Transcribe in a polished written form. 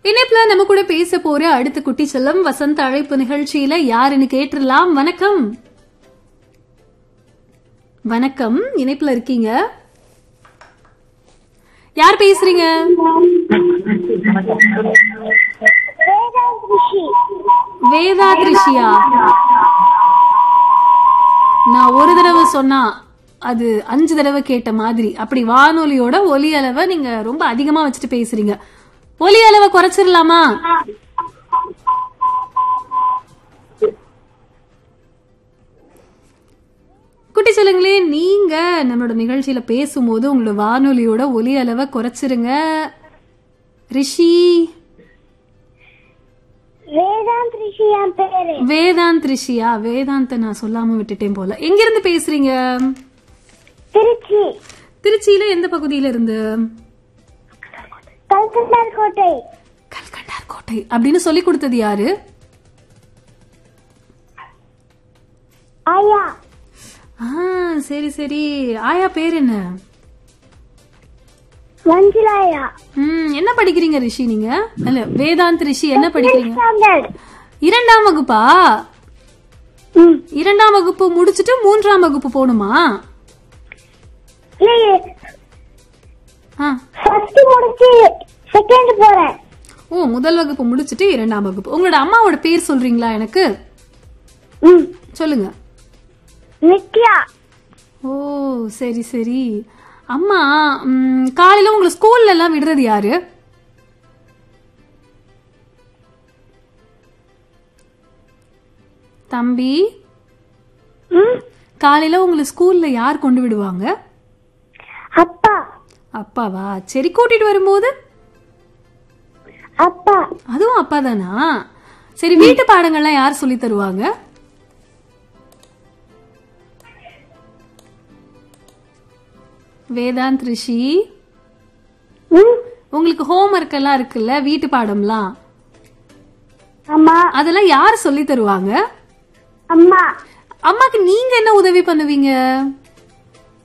இணைப்புல நம்ம கூட பேச போற அடுத்த குட்டி செல்லம் வசந்த அழைப்பு நிகழ்ச்சியில யாருன்னு கேட்டுடலாம். வணக்கம். வணக்கம், இணைப்புல இருக்கீங்க. யார் பேசுறீங்க? வேதா த்ரிஷியா. நான் ஒரு தடவை சொன்னா அது 5 தடவை கேட்ட மாதிரி. அப்படி வானொலியோட ஒலி அளவை நீங்க ரொம்ப அதிகமா வச்சுட்டு பேசுறீங்க. ஒலி அளவை குறைச்சிடலாமா? குட்டி சொல்லுங்களே, நீங்க நம்மளோட நிகழ்ச்சியில பேசும்போது உங்களோட வானொலியோட ஒலி அளவை குறைச்சிருங்க. ரிஷி. வேதாந்த் ரிஷியா? வேதாந்த நான் சொல்லாம விட்டுட்டேன் போல. எங்க இருந்து பேசுறீங்க? திருச்சி. திருச்சியில எந்த பகுதியில இருந்து? கல்கண்டார்கோட்டை. கல்கண்டார்கோட்டை அப்படின்னு சொல்லி கொடுத்தது யாரு? ஆயா. சரி சரி. ஆயா பேர் என்ன? மஞ்சுளாயா. என்ன படிக்கிறீங்க ரிஷி நீங்க? இல்ல வேதாந்த் ரிஷி என்ன படிக்கிறீங்க? 2ஆம் வகுப்பா? 2ஆம் வகுப்பு முடிச்சிட்டு 3ஆம் வகுப்பு போகணுமா? முதல் வகுப்பு முடிச்சிட்டு 2ஆம் வகுப்பு. உங்களோட அம்மாவோட பேர் சொல்றீங்களா எனக்கு? சொல்லுங்க. நித்யா. ஓ சரி சரி. அம்மா காலையில உங்களை ஸ்கூல்ல எல்லாம் விடுறது யாரு? தம்பி, காலையில உங்களை ஸ்கூல்ல யார் கொண்டு விடுவாங்க? அப்பா. அப்பாவா? சரி, கூட்டிட்டு வரும்போது? அப்பா. அதுவும் அப்பா தானா? சரி, வீட்டு பாடங்கள்லாம் யார் சொல்லி தருவாங்க? வேதாந்த் ரிஷி, உங்களுக்கு ஹோம்வொர்க் எல்லாம் இருக்குல்ல, வீட்டு பாடம்லாம், அதெல்லாம் யார் சொல்லி தருவாங்க? அம்மா. அம்மாக்கு நீங்க என்ன உதவி பண்ணுவீங்க?